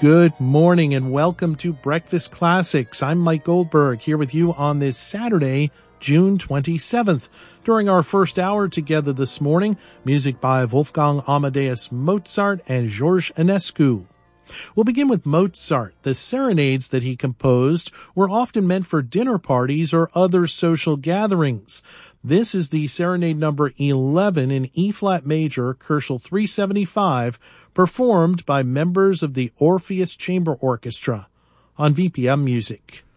Good morning and welcome to Breakfast Classics. I'm Mike Goldberg here with you on this Saturday, June 27th. During our first hour together this morning, music by Wolfgang Amadeus Mozart and Georges Enescu. We'll begin with Mozart. The serenades that he composed were often meant for dinner parties or other social gatherings. This is the serenade number 11 in E-flat major, Koelschel 375, performed by members of the Orpheus Chamber Orchestra on VPM Music.